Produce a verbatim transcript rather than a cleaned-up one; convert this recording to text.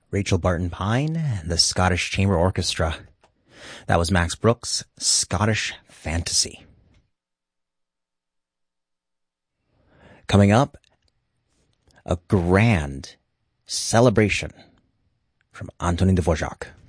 Rachel Barton Pine and the Scottish Chamber Orchestra. That was Max Brooks' Scottish Fantasy. Coming up, a grand celebration from Antonin Dvorak.